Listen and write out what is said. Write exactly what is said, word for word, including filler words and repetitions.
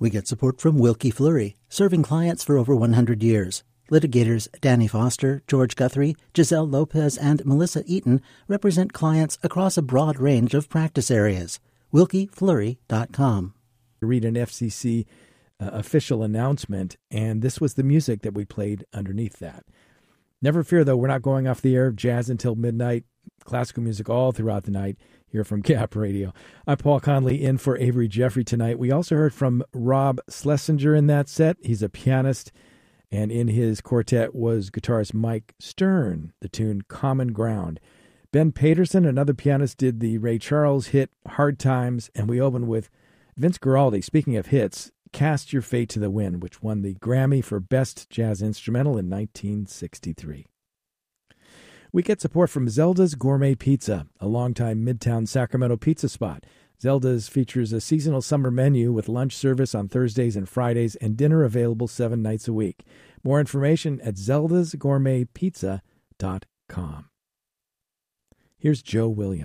We get support from Wilkie Fleury, serving clients for over one hundred years. Litigators Danny Foster, George Guthrie, Giselle Lopez, and Melissa Eaton represent clients across a broad range of practice areas. wilkie fleury dot com. Read an F C C uh, official announcement, and this was the music that we played underneath that. Never fear, though, we're not going off the air. Jazz until midnight, classical music all throughout the night here from Gap Radio. I'm Paul Conley in for Avery Jeffrey tonight. We also heard from Rob Schlesinger in that set. He's a pianist, and in his quartet was guitarist Mike Stern, the tune Common Ground. Ben Paterson, another pianist, did the Ray Charles hit Hard Times, and we opened with Vince Guaraldi, speaking of hits, Cast Your Fate to the Wind, which won the Grammy for Best Jazz Instrumental in nineteen sixty-three. We get support from Zelda's Gourmet Pizza, a longtime Midtown Sacramento pizza spot. Zelda's features a seasonal summer menu with lunch service on Thursdays and Fridays and dinner available seven nights a week. More information at zeldas gourmet pizza dot com. Here's Joe Williams.